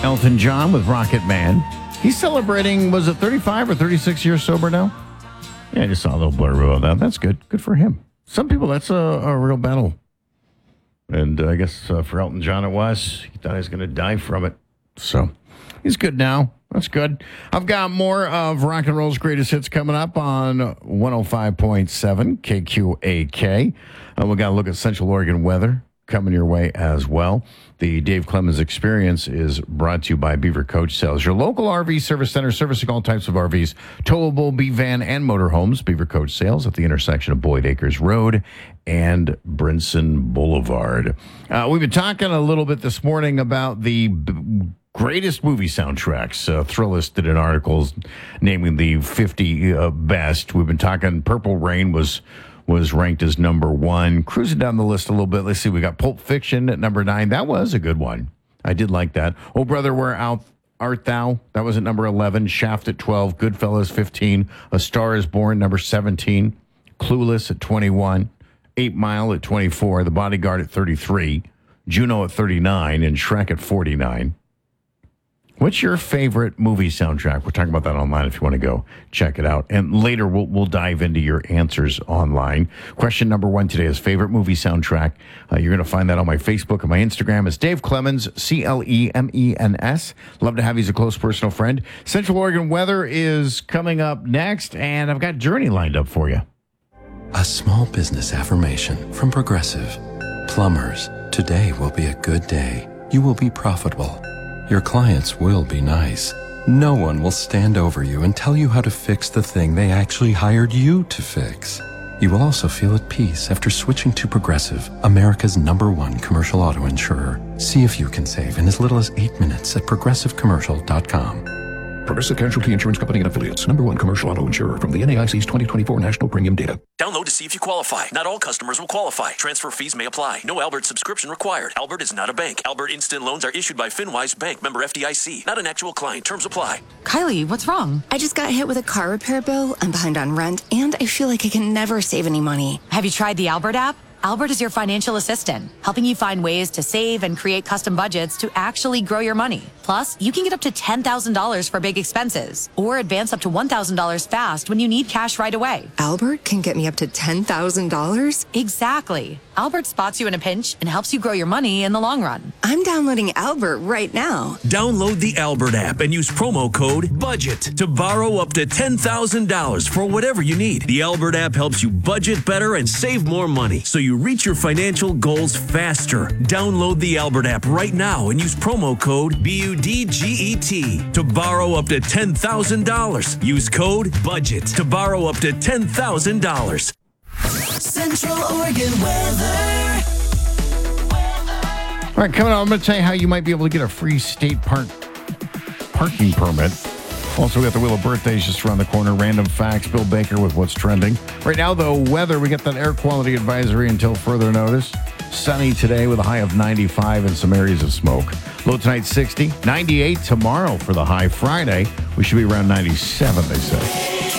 Elton John with Rocket Man. He's celebrating, was it 35 or 36 years sober now? Yeah, I just saw a little blurb about that. That's good. Good for him. Some people, that's a real battle. And I guess for Elton John it was. He thought he was going to die from it. So he's good now. That's good. I've got more of Rock and Roll's greatest hits coming up on 105.7 KQAK. We got to look at Central Oregon weather coming your way as well. The Dave Clemens Experience is brought to you by Beaver Coach Sales, your local RV service center servicing all types of RVs, towable, B-van, and motorhomes. Beaver Coach Sales at the intersection of Boyd Acres Road and Brinson Boulevard. We've been talking a little bit this morning about the greatest movie soundtracks. Thrillist did an article naming the 50 best. We've been talking Purple Rain was ranked as number 1. Cruising down the list a little bit. Let's see. We got Pulp Fiction at number 9. That was a good one. I did like that. Oh, Brother, Where Art Thou? That was at number 11. Shaft at 12. Goodfellas 15. A Star is Born, number 17. Clueless at 21. 8 Mile at 24. The Bodyguard at 33. Juno at 39. And Shrek at 49. What's your favorite movie soundtrack? We're talking about that online if you want to go check it out. And later we'll dive into your answers online. Question number 1 today is favorite movie soundtrack. You're going to find that on my Facebook and my Instagram. It's Dave Clemens, Clemens. Love to have you as a close personal friend. Central Oregon weather is coming up next, and I've got Journey lined up for you. A small business affirmation from Progressive. Plumbers, today will be a good day. You will be profitable. Your clients will be nice. No one will stand over you and tell you how to fix the thing they actually hired you to fix. You will also feel at peace after switching to Progressive, America's #1 commercial auto insurer. See if you can save in as little as 8 minutes at progressivecommercial.com. Progressive Casualty Insurance Company and Affiliates. #1 commercial auto insurer from the NAIC's 2024 National Premium Data. Download to see if you qualify. Not all customers will qualify. Transfer fees may apply. No Albert subscription required. Albert is not a bank. Albert Instant Loans are issued by FinWise Bank, member FDIC. Not an actual client. Terms apply. Kylie, what's wrong? I just got hit with a car repair bill. I'm behind on rent, and I feel like I can never save any money. Have you tried the Albert app? Albert is your financial assistant, helping you find ways to save and create custom budgets to actually grow your money. Plus, you can get up to $10,000 for big expenses or advance up to $1,000 fast when you need cash right away. Albert can get me up to $10,000? Exactly. Albert spots you in a pinch and helps you grow your money in the long run. I'm downloading Albert right now. Download the Albert app and use promo code BUDGET to borrow up to $10,000 for whatever you need. The Albert app helps you budget better and save more money so you reach your financial goals faster. Download the Albert app right now and use promo code BUDGET to borrow up to $10,000. Use code BUDGET to borrow up to $10,000. Central Oregon weather. All right, coming up, I'm going to tell you how you might be able to get a free state parking permit. Also, we got the Wheel of Birthdays just around the corner. Random facts, Bill Baker with what's trending. Right now, though, weather, we got that air quality advisory until further notice. Sunny today with a high of 95 and some areas of smoke. Low tonight, 60. 98 tomorrow for the high. Friday, we should be around 97, they say.